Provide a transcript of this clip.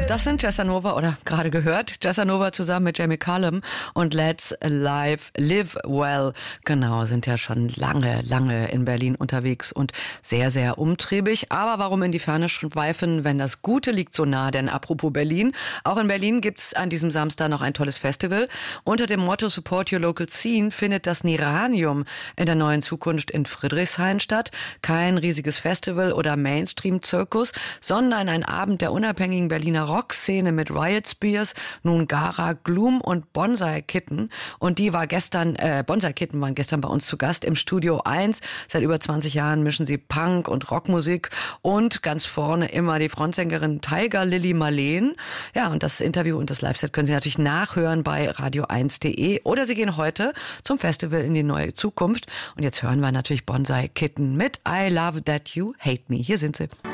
Das sind Jessanova oder gerade gehört. Jessanova zusammen mit Jamie Cullum und Let's Live Well. Genau, sind ja schon lange in Berlin unterwegs und sehr, sehr umtriebig. Aber warum in die Ferne schweifen, wenn das Gute liegt so nah? Denn apropos Berlin, auch in Berlin gibt's an diesem Samstag noch ein tolles Festival. Unter dem Motto Support Your Local Scene findet das Niranium in der neuen Zukunft in Friedrichshain statt. Kein riesiges Festival oder Mainstream-Zirkus, sondern ein Abend der unabhängigen Berliner Rockszene mit Riot Spears, Nungara, Gloom und Bonsai Kitten. Und die war Bonsai Kitten waren gestern bei uns zu Gast im Studio 1. Seit über 20 Jahren mischen sie Punk und Rockmusik und ganz vorne immer die Frontsängerin Tiger Lily Marleen. Ja, und das Interview und das Live-Set können Sie natürlich nachhören bei radio1.de oder Sie gehen heute zum Festival in die neue Zukunft. Und jetzt hören wir natürlich Bonsai Kitten mit I Love That You Hate Me. Hier sind sie.